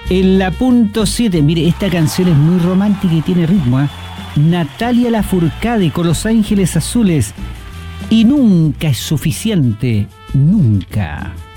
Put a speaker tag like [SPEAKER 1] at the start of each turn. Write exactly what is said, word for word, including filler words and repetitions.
[SPEAKER 1] En la punto siete, mire, esta canción es muy romántica y tiene ritmo, ¿eh? Natalia Lafourcade con Los Ángeles Azules. Y nunca es suficiente, nunca.